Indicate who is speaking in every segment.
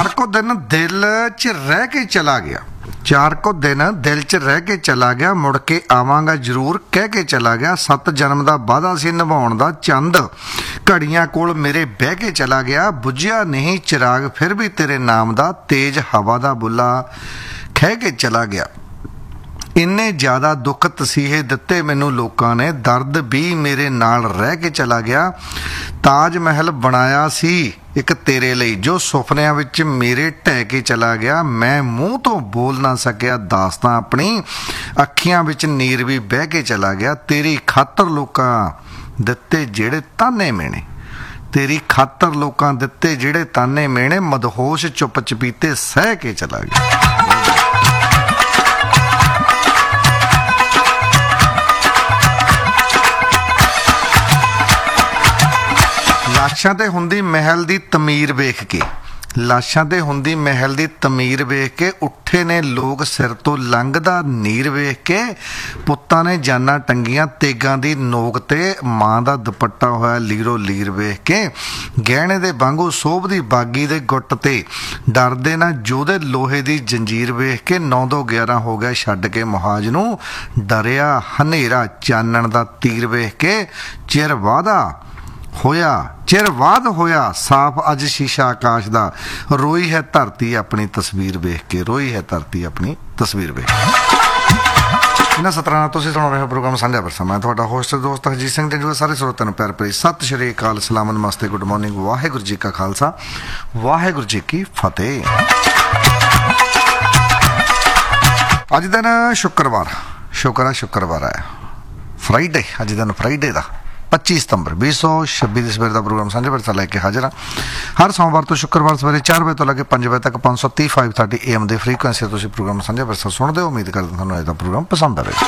Speaker 1: चार को दिन दिल च रह के चला गया, चार को दिन दिल च रह के चला गया, मुड़ के आवांगा जरूर कह के चला गया। 7 जन्म दा वादा सी निभाउण दा, चंद घड़ियां कोल मेरे बह के चला गया। बुझिया नहीं चिराग फिर भी तेरे नाम दा, तेज हवा दा बुला खह के चला गया। इन्ने ज़्यादा दुख तसीहे दिते मैनू लोकां ने, दर्द भी मेरे नाल रह के चला गया। ताज महल बनाया सी एक तेरे लिए, जो सुपनियां विच मेरे ढह के चला गया। मैं मूँह तो बोल ना सकिया दास्तां अपनी, अखियां विच नीर भी बह के चला गया। तेरी खातर लोकां दिते जेड़े ताने मेने, तेरी खातर लोकां दिते जेड़े ताने मेने, मदहोश चुप चपीते सह के चला गया। लाशां ते हुंदी महल दी तमीर वेख के, लाशां ते हुंदी महल दी तमीर वेख के, उठे ने लोग सिर तो लंघदा नीर वेख के। पुत्तां ने जाना टंगियां तेगां दी नोक ते, मां दा दुपट्टा होया लीरो लीर वेख के। गहणे दे वांगू सोभदी बागी दे गुੱਟ ते, डरदे ना जोधे लोहे दी जंजीर वेख के। 9-2-11 हो गया छड्ड के मुहाज नूं, डरिया हनेरा चानण दा तीर वेख के। चिर वादा होया, चिर बाद होया साफ अज शीशा आकाश दा, रोई है धरती अपनी तस्वीर वेख के, रोई है धरती अपनी तस्वीर वेख के। इन्हां सतरां नाल तुसीं सुण रहे हो प्रोग्राम सांझा विरसा। मैं तुहाडा होस्ट दोस्त हरजीत सिंह ढिंडोआ। सारे श्रोतिਆਂ ਨੂੰ प्यार भरी सत श्री अकाल, सलाम, नमस्ते, गुड मॉर्निंग, वाहिगुरू जी का खालसा, वाहिगुरू जी की फतेह। अज दिन शुक्रवार, शुक्र है शुक्रवार आया, फ्राइडे, अज दिन फ्राइडे का 25 सितंबर 2026 ਦੀ ਸਵੇਰ ਦਾ ਪ੍ਰੋਗਰਾਮ ਸਾਂਝਾ ਵਿਰਸਾ ਲੈ ਕੇ ਹਾਜ਼ਰ ਹਾਂ। ਹਰ ਸੋਮਵਾਰ ਤੋਂ ਸ਼ੁੱਕਰਵਾਰ ਸਵੇਰੇ 4 ਵਜੇ ਤੋਂ ਲੈ ਕੇ 5 ਵਜੇ ਤੱਕ 530 530 AM ਦੇ ਫ੍ਰੀਕੁਐਂਸੀ ਤੁਸੀਂ ਪ੍ਰੋਗਰਾਮ ਸਾਂਝਾ ਵਿਰਸਾ ਸੁਣਦੇ ਹੋ। ਉਮੀਦ ਕਰਦਾ ਤੁਹਾਨੂੰ ਅੱਜ ਦਾ ਪ੍ਰੋਗਰਾਮ ਪਸੰਦ ਆਵੇਗਾ।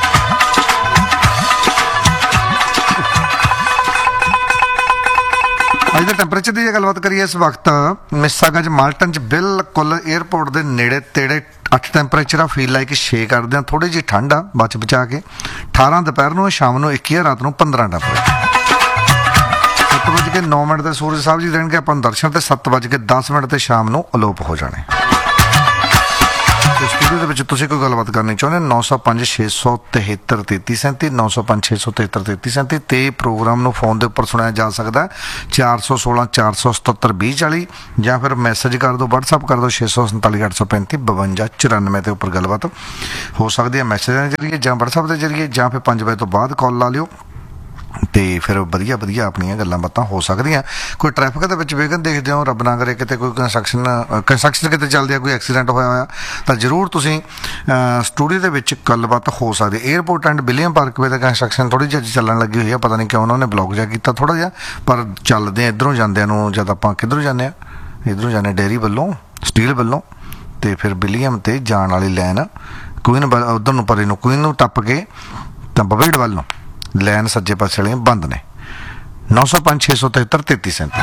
Speaker 1: ਅੱਜ ਦੇ ਟੈਂਪਰੇਚਰ ਦੀ ਜੇ ਗੱਲਬਾਤ ਕਰੀਏ, ਇਸ ਵਕਤ ਮਿਸਾਗਾ 'ਚ ਮਾਲਟਨ 'ਚ ਬਿਲਕੁਲ ਏਅਰਪੋਰਟ ਦੇ ਨੇੜੇ ਤੇੜੇ 8 ਟੈਂਪਰੇਚਰ ਆ, ਫੀਲ ਲਾਈਕ 6 ਕਰਦੇ ਆ, ਥੋੜ੍ਹੀ ਜਿਹੀ ਠੰਡ ਆ ਬਚ ਬਚਾ ਕੇ। 18 ਦੁਪਹਿਰ ਨੂੰ, ਸ਼ਾਮ ਨੂੰ 21, ਰਾਤ ਨੂੰ 15 ਟੈਂਪਰੇਚਰ। 7:09 ਤੇ ਸੂਰਜ ਸਾਹਿਬ ਜੀ ਦੇਣਗੇ ਆਪਾਂ ਨੂੰ ਦਰਸ਼ਨ, ਤੇ 7:10 ਤੇ ਸ਼ਾਮ ਨੂੰ ਅਲੋਪ ਹੋ ਜਾਣੇ। ਸਟੂਡੀਓ ਦੇ ਵਿੱਚ ਤੁਸੀਂ ਕੋਈ ਗੱਲਬਾਤ ਕਰਨੀ ਚਾਹੁੰਦੇ 905 673 3337, 905 673 3337 ਤੇ ਪ੍ਰੋਗਰਾਮ ਨੂੰ ਫੋਨ ਦੇ ਉੱਪਰ ਸੁਣਿਆ ਜਾ ਸਕਦਾ 416 477 2040, ਜਾਂ ਫਿਰ ਮੈਸੇਜ ਕਰ ਦਿਓ, WhatsApp ਕਰ ਦਿਓ 647 835 52 94 ਦੇ ਉੱਪਰ ਗੱਲਬਾਤ ਹੋ ਸਕਦੀ ਹੈ ਮੈਸੇਜ ਦੇ ਜ਼ਰੀਏ ਜਾਂ WhatsApp ਦੇ ਜ਼ਰੀਏ, ਜਾਂ ਫਿਰ 5 ਵਜੇ ਤੋਂ ਬਾਅਦ ਕਾਲ ਲਾ ਲਿਓ ਤੇ ਫਿਰ ਵਧੀਆ ਵਧੀਆ ਆਪਣੀਆਂ ਗੱਲਾਂ ਬਾਤਾਂ ਹੋ ਸਕਦੀਆਂ। ਕੋਈ ਟ੍ਰੈਫਿਕ ਦੇ ਵਿੱਚ ਵੇਗਨ ਦੇਖਦੇ ਹੋ, ਰੱਬ ਨਾ ਕਰੇ ਕਿਤੇ ਕੋਈ ਕੰਸਟਰਕਸ਼ਨ ਕਿਤੇ ਚੱਲਦੀ ਆ, ਕੋਈ ਐਕਸੀਡੈਂਟ ਹੋਇਆ ਤਾਂ ਜ਼ਰੂਰ ਤੁਸੀਂ ਸਟੂਡੀਓ ਦੇ ਵਿੱਚ ਗੱਲਬਾਤ ਹੋ ਸਕਦੀ। Airport and William Parkway the construction ਥੋੜ੍ਹੀ ਜਿਹੀ ਚੱਲਣ ਲੱਗੀ ਹੋਈ ਆ, ਪਤਾ ਨਹੀਂ ਕਿਉਂ ਉਹਨਾਂ ਨੇ ਬਲੌਕ ਜਿਹਾ ਕੀਤਾ ਥੋੜ੍ਹਾ ਜਿਹਾ, ਪਰ ਚੱਲਦੇ ਆ ਇੱਧਰੋਂ ਜਾਂਦਿਆਂ ਨੂੰ। ਜਦ ਆਪਾਂ ਕਿੱਧਰੋਂ ਜਾਂਦੇ ਹਾਂ, ਇੱਧਰੋਂ ਜਾਂਦੇ ਡੇਅਰੀ ਵੱਲੋਂ, ਸਟੀਲ ਵੱਲੋਂ, ਤੇ ਫਿਰ ਵਿਲੀਅਮ 'ਤੇ ਜਾਣ ਵਾਲੀ ਲਾਈਨ ਕੁਈਨ ਉੱਧਰ ਨੂੰ ਪਰੇ ਨੂੰ, ਕੁਈਨ ਨੂੰ ਟੱਪ ਕੇ ਤਾਂ ਬਵੇੜ ਵੱਲ ਨੂੰ ਲੈਨ ਸੱਜੇ ਪਾਸੇ ਵਾਲੀਆਂ ਬੰਦ ਨੇ। 905 673 3337।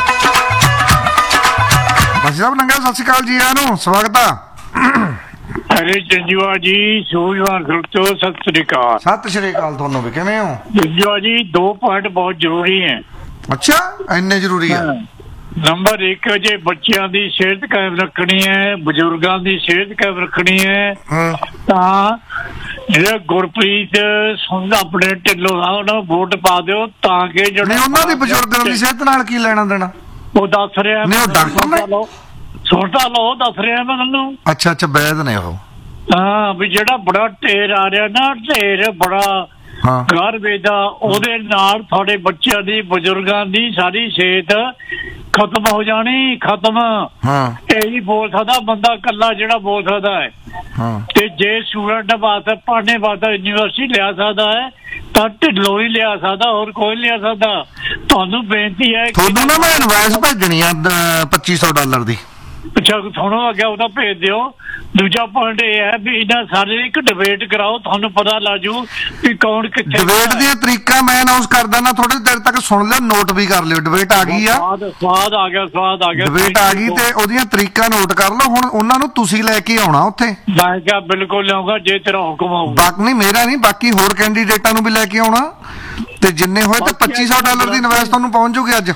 Speaker 1: ਬਾਜੀ ਸਾਹਿਬ ਨੰਗਾ, ਸਤਿ ਸ਼੍ਰੀ ਅਕਾਲ ਜੀ, ਆਇਆਂ ਨੂੰ ਸਵਾਗਤ ਆ।
Speaker 2: ਅਰੇ ਜੰਜੂਆ ਜੀ, ਸੂਝਵਾਨ ਖੁਰਤੋ, ਸਤਿ ਸ਼੍ਰੀ ਅਕਾਲ।
Speaker 1: ਸਤਿ ਸ਼੍ਰੀ ਅਕਾਲ, ਤੁਹਾਨੂੰ ਵੀ ਕਿਵੇਂ ਹੋ?
Speaker 2: ਜੰਜੂਆ ਜੀ, 2 ਪੁਆਇੰਟ ਬਹੁਤ ਜ਼ਰੂਰੀ ਹੈ।
Speaker 1: ਅੱਛਾ, ਇੰਨੇ ਜ਼ਰੂਰੀ ਆ?
Speaker 2: ਨੰਬਰ 1, ਜੇ ਬੱਚਿਆਂ ਦੀ ਸਿਹਤ ਕਾਇਮ ਰੱਖਣੀ ਹੈ, ਬਜ਼ੁਰਗਾਂ ਦੀ ਸਿਹਤ ਕਾਇਮ ਰੱਖਣੀ ਹੈ, ਤਾਂ ਜਿਹੜਾ ਗੁਰਪ੍ਰੀਤ ਸਿੰਘ ਆਪਣੇ ਢਿੱਲੋਂ ਆ ਉਹਨਾਂ ਨੂੰ ਵੋਟ ਪਾ ਦਿਓ, ਤਾਂ ਕਿ ਜਿਹੜੇ
Speaker 1: ਉਹਨਾਂ ਦੀ ਬਜ਼ੁਰਗਾਂ ਦੀ ਸਿਹਤ ਨਾਲ ਕੀ ਲੈਣਾ ਦੇਣਾ?
Speaker 2: ਉਹ ਦੱਸ ਰਿਹਾ, ਸੁਣਤਾ ਲਓ, ਦੱਸ ਰਿਹਾ ਮੈਂ ਤੁਹਾਨੂੰ।
Speaker 1: ਅੱਛਾ ਅੱਛਾ, ਵੈਦ ਨੇ ਉਹ?
Speaker 2: ਹਾਂ, ਵੀ ਜਿਹੜਾ ਬੜਾ ਢੇਰ ਆ ਰਿਹਾ ਨਾ, ਢੇਰ ਬੜਾ ਗਾਰਬੇਜ ਦਾ, ਉਹਦੇ ਨਾਲ ਤੁਹਾਡੇ ਬੱਚਿਆਂ ਦੀ, ਬਜ਼ੁਰਗਾਂ ਦੀ ਸਾਰੀ ਸਿਹਤ ਖਤਮ ਹੋ ਜਾਣੀ, ਖਤਮ। ਇਹੀ ਬੋਲ ਸਕਦਾ ਬੰਦਾ, ਇਕੱਲਾ ਜਿਹੜਾ ਬੋਲ ਸਕਦਾ ਹੈ। ਤੇ ਜੇ ਸਟੂਡੈਂਟ ਵਾਸਤੇ, ਪੜ੍ਹਨੇ ਵਾਸਤੇ ਯੂਨੀਵਰਸਿਟੀ ਲਿਆ ਸਕਦਾ ਹੈ, ਤਾਂ ਢਿੱਲੋਂ ਹੀ ਲਿਆ ਸਕਦਾ, ਹੋਰ ਕੋਈ ਲਿਆ ਸਕਦਾ। ਤੁਹਾਨੂੰ ਬੇਨਤੀ ਹੈ,
Speaker 1: ਤੁਹਾਨੂੰ ਨਾ ਮੈਂ ਇਨਵਾਇਸ ਭੇਜਣੀ ਆ $2500 ਦੀ।
Speaker 2: ਅੱਛਾ, ਤੁਹਾਨੂੰ ਅੱਗੇ ਉਹਦਾ ਭੇਜ ਦਿਓ। ਦੂਜਾ ਪੁਆਇੰਟ ਇਹ ਹੈ ਵੀ ਇਹਨਾਂ ਸਾਰੇ ਇੱਕ ਡਿਬੇਟ ਕਰਾਓ, ਤੁਹਾਨੂੰ ਪਤਾ ਲੱਗ ਜੂ ਵੀ ਕੌਣ ਕਿੱਥੇ।
Speaker 1: ਡਿਬੇਟ ਦੀਆਂ ਤਰੀਕਾ ਮੈਂ ਅਨਾਉਂਸ ਕਰ ਦਿੰਦਾ, ਥੋੜੀ ਦੇਰ ਤੱਕ ਸੁਣ ਲਿਓ, ਨੋਟ ਵੀ ਕਰ ਲਿਓ। ਡਿਬੇਟ ਆ ਗਈ ਆ,
Speaker 2: ਸਵਾਦ ਆ ਗਿਆ, ਸਵਾਦ ਆ ਗਿਆ,
Speaker 1: ਡਿਬੇਟ ਆ ਗਈ, ਤੇ ਉਹਦੀਆਂ ਤਰੀਕਾ ਨੋਟ ਕਰ ਲਓ। ਹੁਣ ਉਹਨਾਂ ਨੂੰ ਤੁਸੀਂ ਲੈ ਕੇ ਆਉਣਾ ਉੱਥੇ।
Speaker 2: ਮੈਂ ਕਿਹਾ ਬਿਲਕੁਲ ਲਿਆਉਂਗਾ ਜੇ ਤੇਰਾ ਹੁਕਮ ਆਊਗਾ।
Speaker 1: ਬਾਕੀ ਨਹੀਂ, ਮੇਰਾ ਨਹੀਂ, ਬਾਕੀ ਹੋਰ ਕੈਂਡੀਡੇਟਾਂ ਨੂੰ ਵੀ ਲੈ ਕੇ ਆਉਣਾ, ਤੇ ਜਿੰਨੇ ਹੋਏ ਤੇ $2500 ਦੀ ਇਨਵੈਸਟ ਤੁਹਾਨੂੰ ਪਹੁੰਚ ਜੂਗੀ ਅੱਜ।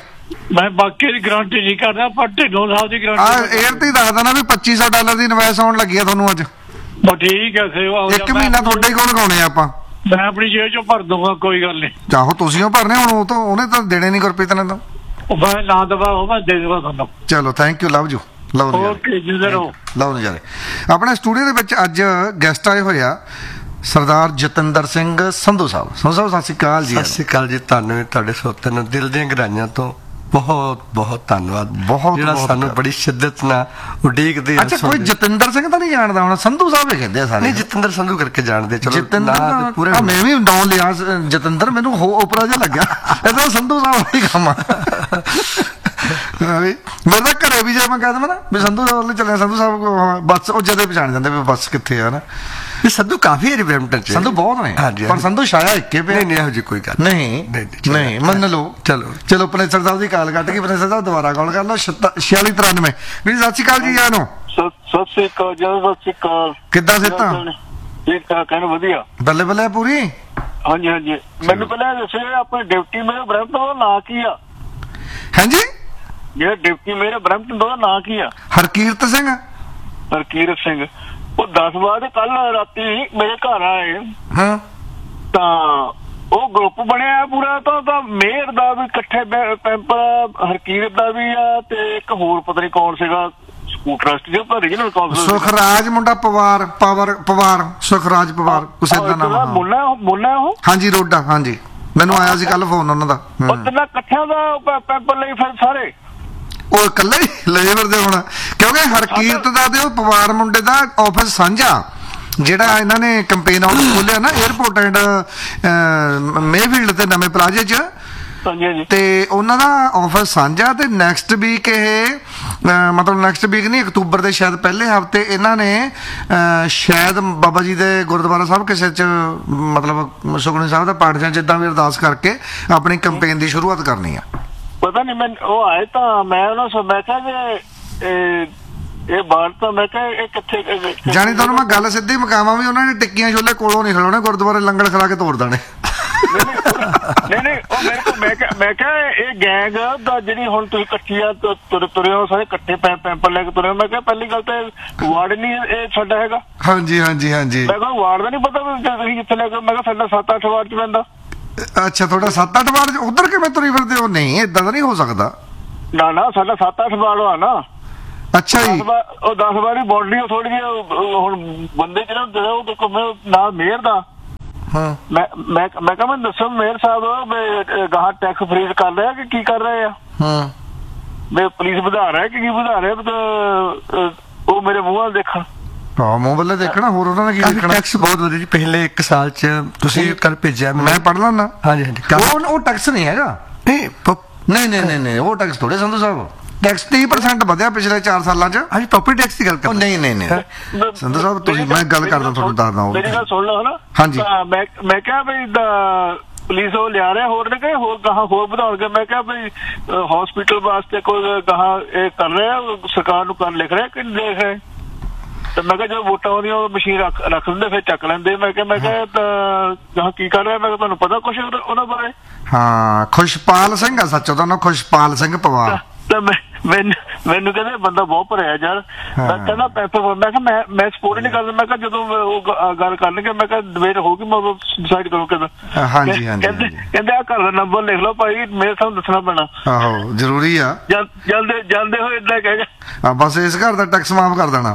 Speaker 2: ਮੈਂ ਬਾਕੀ ਦੀ ਗਾਰੰਟੀ ਨਹੀਂ ਕਰਦਾ, ਪਰ ਢਿੱਲੋਂ ਸਾਹਿਬ ਦੀ ਗਾਰੰਟੀ
Speaker 1: 에ਅਰ ਤੇ ਦੱਸ ਦੇਣਾ ਵੀ $2500 ਦੀ ਇਨਵੈਸ ਆਉਣ ਲੱਗੀ ਆ ਤੁਹਾਨੂੰ ਅੱਜ।
Speaker 2: ਬਸ ਠੀਕ ਹੈ, ਸੇਵਾ ਹੋ ਜਾ।
Speaker 1: 1 ਮਹੀਨਾ ਤੁਹਾਡੇ ਹੀ ਕੋਲ ਲਗਾਉਣੇ ਆਪਾਂ।
Speaker 2: ਮੈਂ ਆਪਣੀ ਜੇਬ ਚੋਂ ਭਰ ਦੂੰਗਾ, ਕੋਈ ਗੱਲ ਨਹੀਂ।
Speaker 1: ਚਾਹੋ ਤੁਸੀਂ ਉਹ ਭਰਨੇ, ਹੁਣ ਉਹ ਤਾਂ ਉਹਨੇ ਤਾਂ ਦੇਣੇ ਨਹੀਂ ਗੁਰਪ੍ਰੀਤ ਨੇ ਤਾਂ।
Speaker 2: ਮੈਂ ਨਾ ਦਵਾ ਉਹ ਮੈਂ ਦੇ ਦੇਵਾਂ ਤੁਹਾਨੂੰ।
Speaker 1: ਚਲੋ ਥੈਂਕ ਯੂ, ਲਵ ਯੂ। ਲਓ
Speaker 2: ਓਕੇ ਜੀ, ਜ਼ਰੂਰ।
Speaker 1: ਲਓ ਨਜ਼ਾਰੇ। ਆਪਣੇ ਸਟੂਡੀਓ ਦੇ ਵਿੱਚ ਅੱਜ ਗੈਸਟ ਆਏ ਹੋਏ ਆ ਸਰਦਾਰ ਜਤਿੰਦਰ ਸਿੰਘ ਸੰਧੂ ਸਾਹਿਬ। ਸੰਧੂ ਸਾਹਿਬ ਸਤਿ ਸ਼੍ਰੀ ਅਕਾਲ ਜੀ।
Speaker 3: ਸਤਿ ਸ਼੍ਰੀ ਅਕਾਲ ਜੀ। ਤੁਹਾਨੂੰ ਵੀ ਤੁਹਾਡੇ ਸਰੋਤਿਆਂ ਨੂੰ ਦਿਲ ਦੀਆਂ ਗਹਿਰਾਈਆਂ ਤੋਂ ਬਹੁਤ ਬਹੁਤ ਧੰਨਵਾਦ, ਜਿਹੜਾ ਸਾਨੂੰ ਬੜੀ ਸ਼ਿੱਦਤ ਨਾਲ ਉਡੀਕਦੇ ਆ।
Speaker 1: ਅੱਛਾ, ਕੋਈ ਜਤਿੰਦਰ ਸਿੰਘ ਤਾਂ ਨਹੀਂ ਜਾਣਦਾ ਹੋਣਾ? ਸੰਧੂ ਸਾਹਿਬ ਹੀ ਕਹਿੰਦੇ ਆ ਸਾਰੇ।
Speaker 3: ਨਹੀਂ, ਜਤਿੰਦਰ ਸੰਧੂ ਕਰਕੇ ਜਾਣਦੇ। ਚਲੋ
Speaker 1: ਜਤਿੰਦਰ
Speaker 3: ਪੂਰੇ
Speaker 1: ਮੈਂ ਵੀ ਨਾਮ ਲਿਆ ਜਤਿੰਦਰ, ਮੈਨੂੰ ਓਪਰਾ ਜਿਹਾ ਲੱਗਿਆ। ਇਹਦਾ ਸੰਧੂ ਸਾਹਿਬ ਹੀ ਕੰਮ ਆ। ਮੇਰੇ ਤਾਂ ਘਰੇ ਵੀ ਜੇ ਮੈਂ ਕਹਿ ਦਵਾਂ ਨਾ ਵੀ ਸੰਧੂ ਸਾਹਿਬ ਵੱਲ ਚੱਲਿਆ, ਸੰਧੂ ਸਾਹਿਬ ਬੱਸ ਉਹ ਜਦੇ ਪਛਾਣ ਜਾਂਦੇ ਵੀ ਬੱਸ ਕਿੱਥੇ ਆ ਨਾ।
Speaker 3: ਇਹ ਸੰਧੂ ਕਾਫੀ ਹੈ ਬ੍ਰੈਂਪਟਨ ਚ।
Speaker 1: ਸੰਧੂ ਬਹੁਤ ਨੇ, ਪਰ ਸੰਧੂ ਸ਼ਾਇਆ ਇੱਕੇ ਪਿਆ।
Speaker 3: ਨਹੀਂ, ਇਹੋ ਜਿਹੀ ਕੋਈ ਗੱਲ
Speaker 1: ਨਹੀਂ, ਮੰਨ ਲਓ। ਚਲੋ ਪ੍ਰੋਫੈਸਰ ਸਾਹਿਬ ਦੀ ਕਾਲ ਕੱਟ ਕੇ ਪ੍ਰੋਫੈਸਰ ਸਾਹਿਬ ਦੁਬਾਰਾ ਕਾਲ ਕਰ ਲਓ। 4693 ਵੀ ਸਤਿ ਸ਼੍ਰੀ ਅਕਾਲ ਜੀ। ਜਾਨੋ
Speaker 2: ਸਤਿ ਸ਼੍ਰੀ ਅਕਾਲ ਜੀ। ਸਤਿ ਸ਼੍ਰੀ ਅਕਾਲ।
Speaker 1: ਕਿੱਦਾਂ ਸਿੱਧਾ?
Speaker 2: ਠੀਕ ਠਾਕ, ਕਹਿਣ ਵਧੀਆ।
Speaker 1: ਬੱਲੇ ਬੱਲੇ ਪੂਰੀ।
Speaker 2: ਹਾਂਜੀ ਹਾਂਜੀ। ਮੈਨੂੰ ਪਹਿਲਾਂ ਦੱਸੋ ਆਪਣੇ ਡਿਪਟੀ ਮੇਅਰ ਬ੍ਰੈਂਪਟਨ ਦਾ ਨਾਂ ਕੀ ਆ?
Speaker 1: ਹਾਂਜੀ,
Speaker 2: ਜਿਹੜਾ ਡਿਪਟੀ ਮੇਅਰ ਬ੍ਰੈਂਪਟਨ ਦਾ ਨਾਂ ਕੀ ਆ?
Speaker 1: ਹਰਕੀਰਤ ਸਿੰਘ।
Speaker 2: ਹਰਕੀਰਤ ਸਿੰਘ। ਉਹ 10 ਵਜੇ ਕੱਲ ਰਾਤੀ ਮੇਰੇ ਘਰ ਆਏ।
Speaker 1: ਹਾਂ,
Speaker 2: ਤਾਂ ਉਹ ਗਰੁੱਪ ਬਣਿਆ ਪੂਰਾ। ਤਾਂ ਮੇਅਰ ਦਾ ਵੀ ਇਕੱਠੇ ਪੈਂਪਲ, ਹਰਕੀਰਤ ਦਾ ਵੀ ਆ, ਤੇ ਇੱਕ ਹੋਰ ਪਤਾ ਨਹੀਂ ਕੌਣ ਸੀਗਾ, ਟਰਸਟ ਜੋ ਰੀਜਨਲ ਕਾਉਂਸਲ
Speaker 1: ਸੁਖਰਾਜ ਮੁੰਡਾ ਪਵਾਰ ਸੁਖਰਾਜ ਪਵਾਰ, ਕੁਛ ਏਦਾਂ ਨਾਮ ਆ।
Speaker 2: ਮੁੰਨਾ ਉਹ।
Speaker 1: ਹਾਂਜੀ, ਰੋਡਾ। ਹਾਂਜੀ, ਮੈਨੂੰ ਆਇਆ ਸੀ ਕੱਲ ਫੋਨ ਉਹਨਾਂ ਦਾ।
Speaker 2: ਉਹ ਤਿੰਨਾਂ ਇਕੱਠਿਆਂ ਦਾ ਪੈਂਪਲ ਲਈ ਫਿਰ ਸਾਰੇ
Speaker 1: ਉਹ ਇਕੱਲੇ ਹੀ ਲਏ ਫਿਰਦੇ ਹੁਣ, ਕਿਉਂਕਿ ਹਰਕੀਰਤ ਦਾ ਤੇ ਉਹ ਪਵਾਰ ਮੁੰਡੇ ਦਾ ਆਫਿਸ ਸਾਂਝਾ, ਜਿਹੜਾ ਇਹਨਾਂ ਨੇ ਕੰਪੇਨ ਆਊਟ ਖੋਲਿਆ ਨਾ 에ਅਰਪੋਰਟ ਐਂਡ ਮੇਫੀਲਡ ਤੇ ਨਵੇਂ ਪਲਾਜ਼ੇ 'ਚ। ਤੇ ਉਹਨਾਂ ਦਾ ਆਫਿਸ ਸਾਂਝਾ। ਤੇ ਨੈਕਸਟ ਵੀਕ ਮਤਲਬ ਨੈਕਸਟ ਵੀਕ ਨਹੀਂ, ਅਕਤੂਬਰ ਦੇ ਸ਼ਾਇਦ ਪਹਿਲੇ ਹਫਤੇ ਇਹਨਾਂ ਨੇ ਸ਼ਾਇਦ ਬਾਬਾ ਜੀ ਦੇ ਗੁਰਦੁਆਰਾ ਸਾਹਿਬ ਕਿਸੇ 'ਚ ਮਤਲਬ ਸੁਖਮਨੀ ਸਾਹਿਬ ਦਾ ਪਾਠ ਜਾਂ ਜਿੱਦਾਂ ਵੀ ਅਰਦਾਸ ਕਰਕੇ ਆਪਣੀ ਕੰਪੇਨ ਦੀ ਸ਼ੁਰੂਆਤ ਕਰਨੀ ਆ।
Speaker 2: ਪਤਾ ਨਹੀਂ, ਮੈਂ ਉਹ ਆਏ ਤਾਂ ਮੈਂ ਉਹਨਾਂ ਨੂੰ ਮੈਂ ਕਿਹਾ ਜੇ ਇਹ ਬਾਹਰ ਤਾਂ ਮੈਂ ਕਿਹਾ ਇਹ ਕਿੱਥੇ
Speaker 1: ਜਾਣੀ ਤੁਹਾਨੂੰ ਮੈਂ ਗੱਲ ਸਿੱਧੀ ਮੁਕਾਵਾਂ ਵੀ ਉਹਨਾਂ ਨੇ ਟਿੱਕੀਆਂ ਛੋਲੇ ਕੋਲੋਂ ਨਹੀਂ ਖਿਲਾਉਣੇ, ਗੁਰਦੁਆਰੇ ਲੰਗਰ ਖਿਲਾ ਕੇ ਤੋੜ ਦੇਣੇ।
Speaker 2: ਨਹੀਂ ਉਹ ਮੇਰੇ ਕੋਲ ਮੈਂ ਕਿਹਾ ਇਹ ਗੈਂਗ ਦਾ ਜਿਹੜੀ ਹੁਣ ਤੁਸੀਂ ਇਕੱਠੀ ਆ ਤੁਰੇ ਹੋ ਸਾਰੇ ਇਕੱਠੇ ਪੈਂਪਲ ਲੈ ਕੇ ਤੁਰੇ ਹੋ। ਮੈਂ ਕਿਹਾ ਪਹਿਲੀ ਗੱਲ ਤੇ ਵਾਰਡ ਨਹੀਂ ਇਹ ਸਾਡਾ ਹੈਗਾ।
Speaker 1: ਹਾਂਜੀ ਹਾਂਜੀ ਹਾਂਜੀ।
Speaker 2: ਮੈਂ ਕਿਹਾ ਵਾਰਡ ਦਾ ਨਹੀਂ ਪਤਾ ਤੁਸੀਂ ਕਿੱਥੇ ਲੈ ਕੇ। ਮੈਂ ਕਿਹਾ ਸਾਡਾ 7-8 ਵਾਰਡ ਚ ਪੈਂਦਾ।
Speaker 1: ਅੱਛਾ, ਤੁਹਾਡਾ 7-8 ਵਾਰ ਉਧਰ ਕਿਵੇਂ ਤੁਰੀ ਫਿਰਦੇ ਹੋ? ਨਹੀਂ, ਏਦਾਂ ਤਾਂ ਨਹੀਂ ਹੋ ਸਕਦਾ।
Speaker 2: ਨਾ ਸਾਡਾ 7-8 ਵਾਰ ਆ ਨਾ।
Speaker 1: ਅੱਛਾ ਜੀ।
Speaker 2: ਉਹ 10 ਵਾਰੀ ਬੋਡੀ ਥੋੜੀ ਜਿਹੀ ਹੁਣ ਬੰਦੇ ਜਿਹੜਾ ਉਹ ਦੇਖੋ ਨਾਲ ਮੇਅਰ ਦਾ।
Speaker 1: ਹਾਂ,
Speaker 2: ਮੈਂ ਕਿਹਾ ਮੈਨੂੰ ਦੱਸੋ ਮੇਅਰ ਸਾਹਿਬ ਗਾਹਾਂ ਟੈਕਸ ਫਰੀਜ਼ ਕਰ ਰਿਹਾ ਕਿ ਕੀ ਕਰ ਰਹੇ ਆ?
Speaker 1: ਹਾਂ,
Speaker 2: ਮੈਂ ਪੁਲਿਸ ਵਧਾ ਰਿਹਾ ਕਿ ਕੀ ਵਧਾ ਰਿਹਾ? ਉਹ ਮੇਰੇ ਮੂੰਹ ਵੱਲ ਦੇਖਣ।
Speaker 1: ਹਾਂ, ਮੂੰਹ ਵੱਲੇ ਦੇਖਣਾ, ਹੋਰ ਉਹਨਾਂ ਨੇ ਕੀ ਦੇਖਣਾ?
Speaker 3: ਟੈਕਸ ਬਹੁਤ ਵਧੀਆ ਜੀ। ਪਹਿਲੇ 1 ਸਾਲ ਚ ਤੁਸੀਂ ਕਰ ਭੇਜਿਆ, ਮੈਂ
Speaker 1: ਪੜ੍ਹ ਲੈਣਾ। ਹਾਂਜੀ
Speaker 3: ਹਾਂਜੀ।
Speaker 1: ਉਹ ਟੈਕਸ ਨਹੀਂ ਹੈਗਾ। ਨਹੀਂ, ਉਹ ਟੈਕਸ ਥੋੜੇ ਸੰਧੂ ਸਾਹਿਬ। ਟੈਕਸ 30% ਵਧਿਆ ਪਿਛਲੇ 4 ਸਾਲਾਂ ਚ।
Speaker 3: ਹਾਂਜੀ, ਪ੍ਰੋਪਰਟੀ ਟੈਕਸ ਦੀ ਗੱਲ ਕਰ।
Speaker 1: ਨਹੀਂ ਸੰਧੂ ਸਾਹਿਬ, ਤੁਸੀਂ ਮੈਂ ਗੱਲ ਕਰਦਾ ਤੁਹਾਨੂੰ ਦੱਸਦਾ।
Speaker 2: ਮੇਰੀ ਗੱਲ ਸੁਣ ਲਓ ਹਨਾ।
Speaker 1: ਹਾਂਜੀ।
Speaker 2: ਮੈਂ ਕਿਹਾ ਵੀ ਪੁਲਿਸ ਉਹ ਲਿਆ ਰਿਹਾ ਹੋਰ ਨੇ ਕਿ ਹੋਰ ਗਾਹਾਂ ਹੋਰ ਵਧਾਉਣਗੇ। ਮੈਂ ਕਿਹਾ ਵੀ ਹਸਪੀਟਲ ਵਾਸਤੇ ਕੋਈ ਗਾਹਾਂ ਇਹ ਕਰ ਰਿਹਾ, ਸਰਕਾਰ ਨੂੰ ਕਰ ਲਿਖ ਰਿਹਾ ਕਿ ਨਹੀਂ ਲਿਖ ਰਿਹਾ? ਤੇ ਮੈਂ ਕਿਹਾ ਜਦੋਂ ਵੋਟਾਂ ਆਉਂਦੀਆਂ ਉਹ ਮਸ਼ੀਨ ਰੱਖ ਦਿੰਦੇ, ਫਿਰ ਚੱਕ ਲੈਂਦੇ। ਮੈਂ ਕਿਹਾ ਤਾਂ ਕੀ ਕਰ ਰਿਹਾ? ਮੈਂ ਕਿਹਾ ਤੁਹਾਨੂੰ ਪਤਾ ਕੁਛ ਉਹਨਾਂ ਬਾਰੇ?
Speaker 1: ਹਾਂ, ਖੁਸ਼ਪਾਲ ਸਿੰਘ ਆ ਸੱਚ ਉਹਦਾ ਨਾਮ, ਖੁਸ਼ਪਾਲ ਸਿੰਘ ਪਵਾਰ।
Speaker 2: ਮੈਨੂੰ ਕਹਿੰਦੇ ਬੰਦਾ ਬਹੁਤ ਭਰਿਆ ਯਾਰ। ਮੈਂ ਕਹਿੰਦਾ ਪੈਸੇ ਮੈਂ ਕਿਹਾ ਮੈਂ ਸਪੋਰਟ ਨਹੀਂ ਕਰਦਾ। ਮੈਂ ਕਿਹਾ ਜਦੋਂ ਉਹ ਗੱਲ ਕਰਨਗੇ ਮੈਂ ਕਿਹਾ ਡਿਬੇਟ ਹੋਊਗੀ, ਮੈਂ ਡਿਸਾਈਡ ਕਰੂੰ ਕਿੱਦਾਂ।
Speaker 1: ਹਾਂਜੀ
Speaker 2: ਕਹਿੰਦੇ ਆ ਘਰ ਦਾ ਨੰਬਰ ਲਿਖ ਲਓ ਭਾਈ, ਮੇਰੇ ਸਾਨੂੰ ਦੱਸਣਾ ਪੈਣਾ।
Speaker 1: ਆਹੋ, ਜ਼ਰੂਰੀ ਆ।
Speaker 2: ਜਾਂਦੇ ਹੋਏ ਏਦਾਂ ਕਹੇਗਾ
Speaker 1: ਬਸ ਇਸ ਘਰ ਦਾ ਟੈਕਸ ਮਾਫ ਕਰ ਦੇਣਾ।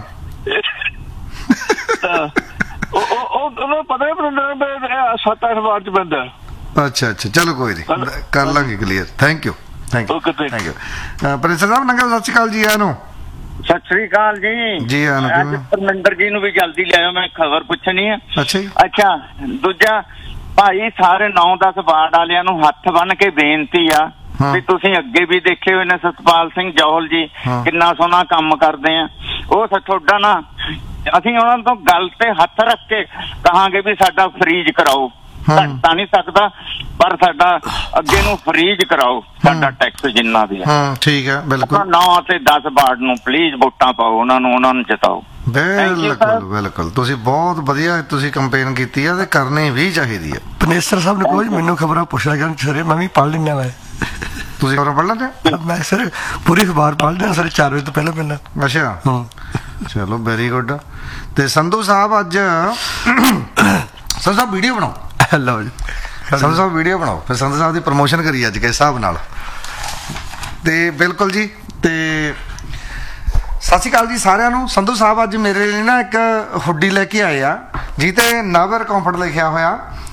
Speaker 2: ਉਹਨੂੰ ਪਤਾ 7-8 ਵਾਰ ਚ ਪੈਂਦਾ।
Speaker 1: ਅੱਛਾ, ਚਲੋ ਕੋਈ ਨਹੀਂ, ਕਰ ਲਾਂਗੇ ਕਲੀਅਰ। Thank you. ਪ੍ਰੋਫੈਸਰ ਸਾਹਿਬ ਨੰਗਾ ਸਤਿ ਸ਼੍ਰੀ ਅਕਾਲ ਜੀ। ਆਨੂੰ
Speaker 4: ਸਤਿ ਸ੍ਰੀ ਅਕਾਲ ਜੀ। ਅੱਜ ਪਰਮਿੰਦਰ ਜੀ ਨੂੰ ਵੀ ਜਲਦੀ ਲਿਆਓ, ਮੈਂ ਖਬਰ ਪੁੱਛਣੀ ਆ। ਅੱਛਾ, ਦੂਜਾ ਭਾਈ ਸਾਰੇ 9-10 ਵਾਰਡ ਵਾਲਿਆਂ ਨੂੰ ਹੱਥ ਬੰਨ ਕੇ ਬੇਨਤੀ ਆ ਵੀ ਤੁਸੀਂ ਅੱਗੇ ਵੀ ਦੇਖੇ ਹੋਏ ਨੇ ਸਤਪਾਲ ਸਿੰਘ ਜੌਹਲ ਜੀ ਕਿੰਨਾ ਸੋਹਣਾ ਕੰਮ ਕਰਦੇ ਆ। ਉਹ ਤੁਹਾਡਾ ਨਾ ਅਸੀਂ ਉਹਨਾਂ ਤੋਂ ਗੱਲ ਤੇ ਹੱਥ ਰੱਖ ਕੇ ਕਹਾਂਗੇ ਵੀ ਸਾਡਾ ਫਰੀਜ਼ ਕਰਾਓ। ਘੱਟ ਨਹੀਂ ਸਕਦਾ, ਪਰ ਸਾਡਾ ਅੱਗੇ ਨੂੰ ਫਰੀਜ਼ ਕਰਾਓ ਸਾਡਾ ਟੈਕਸ ਜਿੰਨਾ ਵੀ ਹੈ।
Speaker 1: ਠੀਕ ਹੈ, ਬਿਲਕੁਲ।
Speaker 4: 9 ਤੇ 10 ਵਾਰਡ ਨੂੰ ਪਲੀਜ਼ ਵੋਟਾਂ ਪਾਓ, ਉਹਨਾਂ ਨੂੰ ਜਿਤਾਓ।
Speaker 1: ਬਿਲਕੁਲ ਤੁਸੀਂ ਬਹੁਤ ਵਧੀਆ ਤੁਸੀਂ ਕੰਪੇਨ ਕੀਤੀ ਆ ਤੇ ਕਰਨੀ ਵੀ ਚਾਹੀਦੀ ਆ।
Speaker 3: ਪਨੇਸਰ ਸਾਹਿਬ ਨੇ ਕੋਈ ਮੈਨੂੰ ਖਬਰਾਂ ਪੁੱਛਿਆ ਕਰਨ ਸਰੇ ਮੈਂ ਵੀ ਪੜ੍ਹ ਲੈਣਾ ਵਾ।
Speaker 1: ਤੁਸੀਂ ਖਬਰਾਂ ਪੜ੍ਹ ਲੈਂਦੇ?
Speaker 3: ਮੈਂ ਸਰ ਪੂਰੀ ਅਖਬਾਰ ਪੜ੍ਹਦਾ ਸਰ 4 ਵਜੇ ਤੋਂ ਪਹਿਲਾਂ।
Speaker 1: ਅੱਛਾ, ਚਲੋ ਵੈਰੀ ਗੁੱਡ। ਤੇ ਸੰਧੂ ਸਾਹਿਬ ਅੱਜ ਸੰਧੂ ਸਾਹਿਬ ਵੀਡੀਓ ਬਣਾਓ।
Speaker 3: ਲਓ ਜੀ
Speaker 1: ਸੰਧੂ ਸਾਹਿਬ ਵੀਡੀਓ ਬਣਾਓ, ਫਿਰ ਸੰਧੂ ਸਾਹਿਬ ਦੀ ਪ੍ਰਮੋਸ਼ਨ ਕਰੀ ਅੱਜ ਕੇ ਹਿਸਾਬ ਨਾਲ। ਤੇ ਬਿਲਕੁਲ ਜੀ। ਤੇ ਸਤਿ ਸ਼੍ਰੀ ਅਕਾਲ ਜੀ ਸਾਰਿਆਂ ਨੂੰ। ਸੰਧੂ ਸਾਹਿਬ ਅੱਜ ਮੇਰੇ ਲਈ ਨਾ ਇੱਕ ਹੁੱਡੀ ਲੈ ਕੇ ਆਏ ਆ ਜਿਹਤੇ ਨਵਰ ਕੰਫਰਟ ਲਿਖਿਆ ਹੋਇਆ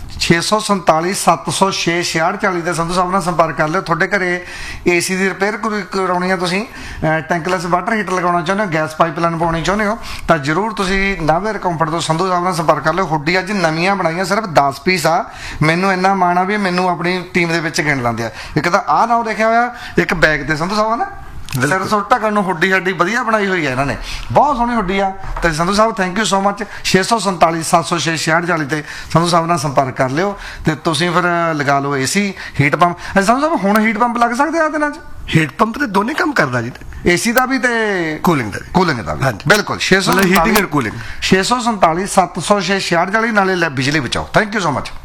Speaker 1: 647 706 6640 ਦੇ। ਸੰਧੂ ਸਾਹਿਬ ਨਾਲ ਸੰਪਰਕ ਕਰ ਲਿਓ। ਤੁਹਾਡੇ ਘਰੇ ਏਸੀ ਦੀ ਰਿਪੇਅਰ ਕਰਾਉਣੀ ਆ, ਤੁਸੀਂ ਟੈਂਕਲੈਸ ਵਾਟਰ ਹੀਟਰ ਲਗਾਉਣਾ ਚਾਹੁੰਦੇ ਹੋ, ਗੈਸ ਪਾਈਪਲਾਈਨ ਪਾਉਣੀ ਚਾਹੁੰਦੇ ਹੋ, ਤਾਂ ਜ਼ਰੂਰ ਤੁਸੀਂ ਨਵਰ ਕੰਫਰਟ ਤੋਂ ਸੰਧੂ ਸਾਹਿਬ ਨਾਲ ਸੰਪਰਕ ਕਰ ਲਿਓ। ਹੁੱਡੀ ਅੱਜ ਨਵੀਆਂ ਬਣਾਈਆਂ, ਸਿਰਫ 10 ਪੀਸ ਆ। ਮੈਨੂੰ ਇੰਨਾ ਮਾਣ ਆ ਵੀ ਮੈਨੂੰ ਆਪਣੀ ਟੀਮ ਦੇ ਵਿੱਚ ਗਿਣ ਲੈਂਦੇ ਆ। ਇੱਕ ਤਾਂ ਆਹ ਨਾਮ ਲਿਖਿਆ ਹੋਇਆ, ਇੱਕ ਬੈਗ ਤੇ ਸੰਧੂ ਸਾਹਿਬ ਨਾ ਸਿਰ ਸੁੱਟ ਢੱਕਣ ਨੂੰ ਹੁੱਡੀ ਸਾਡੀ ਵਧੀਆ ਬਣਾਈ ਹੋਈ ਹੈ ਇਹਨਾਂ ਨੇ, ਬਹੁਤ ਸੋਹਣੀ ਹੁੱਡੀ ਆ। ਤੇ ਸੰਧੂ ਸਾਹਿਬ ਥੈਂਕ ਯੂ ਸੋ ਮਚ। 647 706 6640 ਤੇ ਸੰਧੂ ਸਾਹਿਬ ਨਾਲ ਸੰਪਰਕ ਕਰ ਲਿਓ ਤੇ ਤੁਸੀਂ ਫਿਰ ਲਗਾ ਲਓ ਏਸੀ, ਹੀਟ ਪੰਪ। ਸੰਧੂ ਸਾਹਿਬ ਹੁਣ ਹੀਟ ਪੰਪ ਲੱਗ ਸਕਦੇ ਆ ਦਿਨਾਂ 'ਚ?
Speaker 3: ਹੀਟ ਪੰਪ ਤੇ ਦੋਨੇ ਕੰਮ ਕਰਦਾ ਜੀ,
Speaker 1: ਏਸੀ ਦਾ ਵੀ ਤੇ ਕੂਲਿੰਗ ਦਾ ਵੀ।
Speaker 3: ਹਾਂਜੀ
Speaker 1: ਬਿਲਕੁਲ। 647
Speaker 3: ਹੀਟਿੰਗ ਐਂਡ ਕੂਲਿੰਗ
Speaker 1: 647 706 6640 ਨਾਲੇ ਬਿਜਲੀ ਬਚਾਓ। Thank you so much.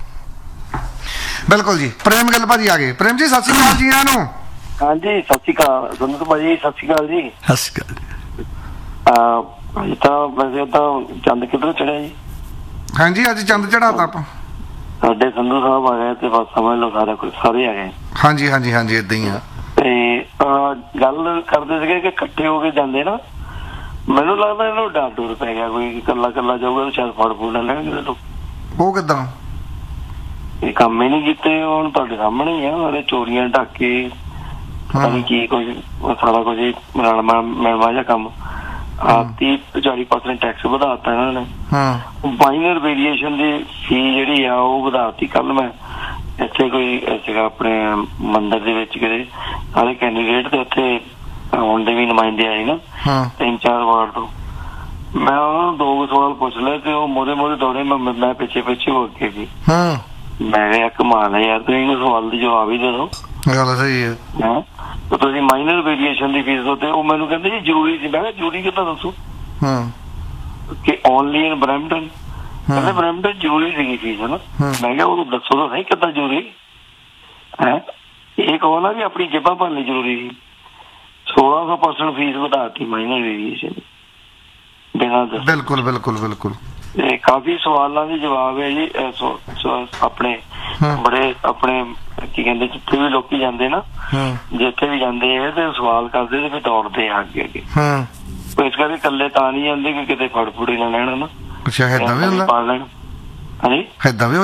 Speaker 1: ਬਿਲਕੁਲ ਜੀ। ਪ੍ਰੇਮ ਗਿੱਲ ਭਾਜੀ ਆ ਗਏ। ਪ੍ਰੇਮ ਜੀ ਸਤਿ ਸ਼੍ਰੀ ਅਕਾਲ ਜੀ ਆਇਆਂ ਨੂੰ।
Speaker 5: ਹਾਂਜੀ ਸਤਿ ਸ਼੍ਰੀ ਅਕਾਲ ਸੰਧੂ ਭਾਜੀ, ਸਤਿ ਸ਼੍ਰੀ ਅਕਾਲ ਜੀ।
Speaker 3: ਸਤਿ ਸ਼੍ਰੀ ਅਕਾਲ।
Speaker 5: ਭਾਜੀ ਤਾਂ ਵੈਸੇ ਤਾਂ ਚੰਦ ਕਿੱਧਰੋਂ ਚੜਿਆ ਜੀ?
Speaker 1: ਹਾਂਜੀ ਅੱਜ ਚੰਦ ਚੜਾਤਾ ਆਪਾਂ।
Speaker 5: ਸਾਡੇ ਸੰਧੂ ਸਾਹਿਬ ਆ ਗਏ ਤੇ ਬਸ ਸਮਝ ਲਓ ਸਾਰਾ ਕੁਝ, ਸਾਰੇ ਆ ਗਏ।
Speaker 1: ਹਾਂਜੀ ਹਾਂਜੀ ਹਾਂਜੀ ਏਦਾਂ ਹੀ ਆ।
Speaker 5: ਤੇ ਗੱਲ ਕਰਦੇ ਸੀਗੇ ਕਿ ਇਕੱਠੇ ਹੋ ਕੇ ਜਾਂਦੇ ਨਾ, ਮੈਨੂੰ ਲੱਗਦਾ ਇਹਨੂੰ ਡਰ ਡੂਰ ਪੈ ਗਿਆ, ਕੋਈ ਇਕੱਲਾ ਜਾਊਗਾ ਤਾਂ ਸ਼ਾਇਦ ਫੜ ਫੂੜ ਨਾ ਲੈਣ ਕਿਸੇ ਤੋਂ।
Speaker 1: ਉਹ ਕਿੱਦਾਂ?
Speaker 5: ਇਹ ਕੰਮ ਹੀ ਨਹੀਂ ਕੀਤੇ, ਹੁਣ ਤੁਹਾਡੇ ਸਾਹਮਣੇ ਹੀ ਆ, ਸਾਰੇ ਚੋਰੀਆਂ ਢਾਕੇ ਪਤਾ ਨੀ ਕੀ ਕੁਝ, ਸਾਰਾ ਕੁਝ ਮਿਲਵਾ ਜਿਹਾ ਕੰਮ। 30-40% ਟੈਕਸ ਵਧਾਤਾ ਇਹਨਾਂ ਨੇ। ਮਾਈਨਰ ਵੇਰੀਏਸ਼ਨ ਦੀ ਫੀ ਜਿਹੜੀ ਆ ਉਹ ਵਧਾਤੀ। ਕੱਲ ਮੈਂ ਇੱਥੇ ਕੋਈ ਸੀਗਾ ਆਪਣੇ ਮੰਦਿਰ ਦੇ ਵਿੱਚ ਕਿਤੇ, ਸਾਰੇ ਕੈਂਡੀਡੇਟ ਤੇ ਉੱਥੇ ਹੁਣ ਦੇ ਵੀ ਨੁਮਾਇੰਦੇ ਆਏ ਨਾ 3-4 ਵਾਰਡ ਤੋਂ। ਮੈਂ ਉਹਨਾਂ ਨੂੰ 2 ਸਵਾਲ ਪੁੱਛ ਲਏ ਤੇ ਉਹ ਮੋਰੇ ਦੌੜੇ, ਮੈਂ ਪਿੱਛੇ ਹੋ ਕੇ ਸੀ। ਮੈਂ ਕਿਹਾ ਕਮਾਲ ਹੈ ਯਾਰ, ਤੁਸੀਂ ਇਹਨੂੰ ਸਵਾਲ ਦੀ ਜਵਾਬ ਹੀ ਦੇ ਦੋ।
Speaker 1: ਗੱਲ ਸਹੀ ਹੈ।
Speaker 5: ਤੁਸੀਂ ਮਾਈਨਰ ਵੇਰੀਏਸ਼ਨ ਦੀ ਫੀਸ ਦੋ। ਉਹ ਮੈਨੂੰ ਕਹਿੰਦੇ ਜੀ ਜ਼ਰੂਰੀ ਸੀ। ਮੈਂ ਕਿਹਾ ਜ਼ਰੂਰੀ ਕਿੱਦਾਂ ਦੱਸੋ ਕਿ ਓਨਲੀ ਇਨ ਬਰੈਂਪਟਨ? ਕਹਿੰਦੇ ਬਰੈਂਪਟਨ ਜ਼ਰੂਰੀ ਸੀਗੀ ਫੀਸ, ਹਨਾ। ਮੈਂ ਕਿਹਾ ਉਹ ਦੱਸੋ ਤਾਂ ਸਹੀ ਕਿੱਦਾਂ ਜ਼ਰੂਰੀ ਹੈ? ਇਹ ਕਹੋ ਨਾ ਵੀ ਆਪਣੀ ਜੇਬਾਂ ਭਰਨੀ ਜ਼ਰੂਰੀ ਸੀ। 1600% ਫੀਸ ਵਧਾਤੀ ਮਾਈਨਰ ਵੇਰੀਏਸ਼ਨ ਬਿਨਾਂ ਦੱਸੇ।
Speaker 1: ਬਿਲਕੁਲ ਬਿਲਕੁਲ ਬਿਲਕੁਲ।
Speaker 5: ਤੇ ਕਾਫੀ ਸਵਾਲਾਂ ਦੇ ਜਵਾਬ ਹੈ ਜੀ। ਆਪਣੇ ਬੜੇ ਆਪਣੇ ਕੀ ਕਹਿੰਦੇ ਜਿੱਥੇ ਵੀ ਲੋਕੀ ਜਾਂਦੇ ਨਾ, ਜਿੱਥੇ ਵੀ ਜਾਂਦੇ ਆ ਤੇ ਸਵਾਲ ਕਰਦੇ ਤੇ ਫਿਰ ਦੌੜਦੇ ਆ ਅੱਗੇ ਅੱਗੇ। ਇਸ ਕਰਕੇ ਇਕੱਲੇ ਤਾਂ ਨਹੀਂ ਜਾਂਦੇ ਕਿ ਕਿਤੇ ਫੜ ਫੁੜੇ ਨਾ ਲੈਣ ਨਾ।
Speaker 1: ਅੱਛਾ ਏਦਾਂ ਵੀ ਹੁੰਦਾ?
Speaker 5: ਪਾ ਲੈਣ। ਹਾਂਜੀ ਏਦਾਂ ਵੀ।